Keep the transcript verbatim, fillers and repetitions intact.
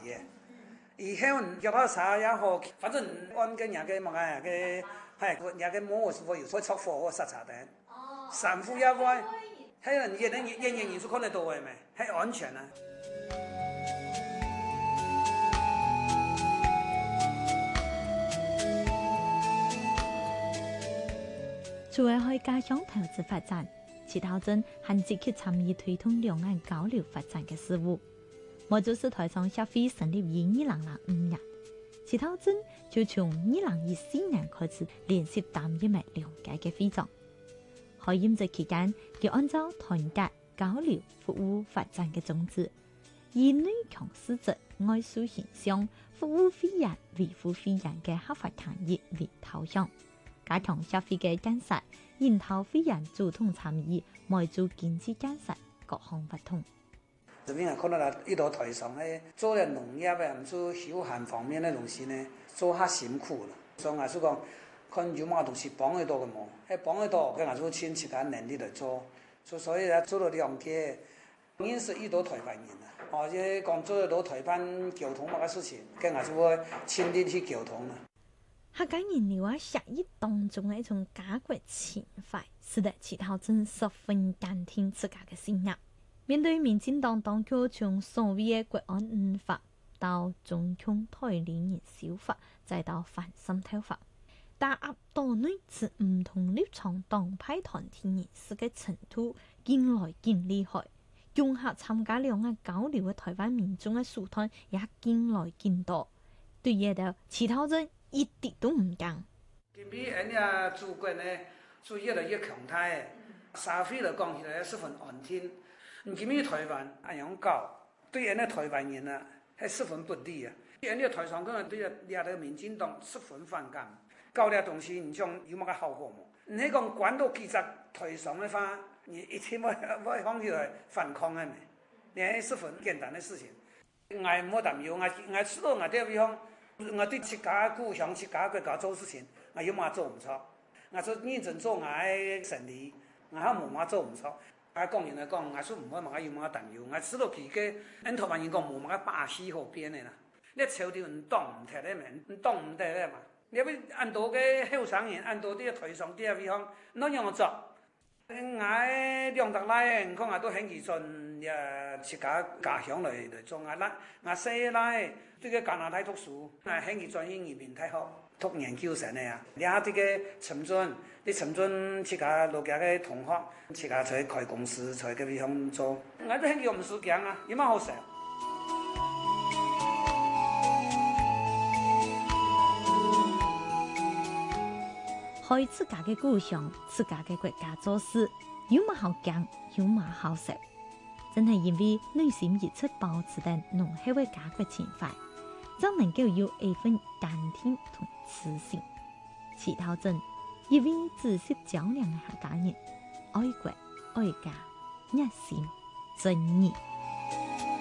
嘅。以後腳下啥也好，反正按個人嘅乜嘢嘅係人嘅模式，我有時出貨我實查定。散戶也會，係人也能人人人數看得到嘅咪，係安全啊。 除了可以加強投資發展，祁頭鎮還積極參與推動兩岸交流發展嘅事務。毛主席台商協會成立於二零零五年，祁頭鎮就從二零一四年開始連續擔任埋兩屆嘅會長。喺任職期間，佢按照團結、交流、服務發展嘅宗旨，以內強實質、外樹形象、服務會員、維護會員嘅合法權益為導向，加強協會嘅建設，引導會員主動參與賣做經濟建設各項活動。 這邊啊，看到啦，呢度台上咧做嘅農業啊，唔做休閒方面嘅東西呢，做下辛苦啦。所以我所講，看有乜東西幫得到嘅冇，喺幫得到，跟我做親戚嘅能力嚟做，所所以咧做到兩屆，認識呢度台灣人啊，或者講做得到台灣交通乜嘅事情，跟我做親力去交通啦。 客家人聊啊，協議當中嘅一種家國情懷，使得祁頭鎮十分堅定自家嘅信仰。面對民進黨當局從所謂嘅國安五法到中共台領人修法，再到反滲透法，打壓島內持唔同立場黨派團體人士嘅程度，越來越厲害。融合參加兩岸交流嘅台灣民眾嘅數團也越來越多。對嘢到祁頭鎮一啲都唔驚。 今比人家祖國呢，就越來越強大嘅，社會嚟講起來十分安定。你今比台灣咁樣搞，對人哋台灣人啊係十分不利啊！人哋台上嗰個對人哋民進黨十分反感，搞啲東西你講有乜個後果冇？你講管到幾隻台上嘅話，你一天我我講起來反抗係咪？你係十分簡單嘅事情。我冇擔憂，我我知道我啲地方，我對自家故鄉、自家國家做事情，我有乜做唔錯？我做認真做我嘅生意，我係冇乜做唔錯。我講人嚟講，我說唔會問我有乜擔憂，我知道自己人台灣人講冇乜把戲好編嘅啦。你朝條唔當唔踢咧咪，唔當唔踢咧嘛。你要按到嘅後生人，按到啲台上啲地方，哪樣做？我兩達來，我講我都很認真，誒自家家鄉嚟嚟做。我啦，我細來對個加拿大讀書，我很認真英語面太好。讀研究生嘅啊，你下啲嘅陳俊，你陳俊自家老家嘅同學，自家在開公司，在嗰地方做，我都很叫唔輸驚啊，有乜好食？ 為自家嘅故鄉、自家嘅國家做事，有乜好驚，有乜好食？真係因為內心一直保持緊濃厚嘅家國情懷，就能夠有一份堅定同自信。祁頭鎮一位知識較量嘅客家人，愛國愛家，熱心正義。